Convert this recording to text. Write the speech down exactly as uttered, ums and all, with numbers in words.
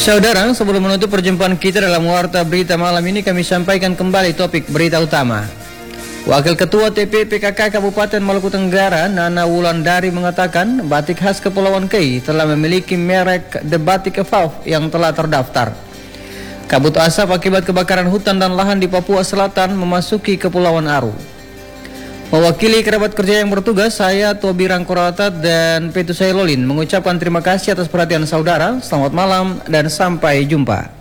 Saudara, sebelum menutup perjumpaan kita dalam Warta Berita malam ini, kami sampaikan kembali topik berita utama. Wakil Ketua T P P K K Kabupaten Maluku Tenggara, Nana Wulandari, mengatakan batik khas Kepulauan Kei telah memiliki merek The Batik Evolve yang telah terdaftar. Kabut asap akibat kebakaran hutan dan lahan di Papua Selatan memasuki Kepulauan Aru. Mewakili kerabat kerja yang bertugas, saya Tobi Rangkoratat dan Petu Sailolin mengucapkan terima kasih atas perhatian saudara. Selamat malam dan sampai jumpa.